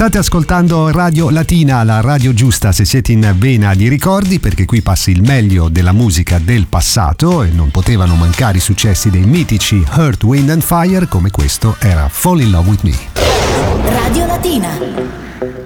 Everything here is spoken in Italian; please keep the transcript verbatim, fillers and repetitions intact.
State ascoltando Radio Latina, la radio giusta se siete in vena di ricordi, perché qui passi il meglio della musica del passato e non potevano mancare i successi dei mitici Earth, Wind and Fire, come questo era Fall in Love with Me. Radio Latina.